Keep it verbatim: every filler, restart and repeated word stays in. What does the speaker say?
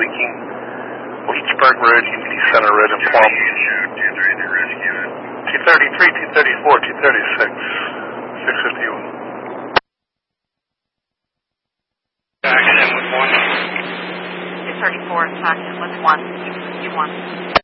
leaking. Leechburg Road, U T Center Road in Plum. two thirty-three, two thirty-four, two thirty-six, six fifty-one. Action with one. two thirty-four, taxi with one, six fifty-one.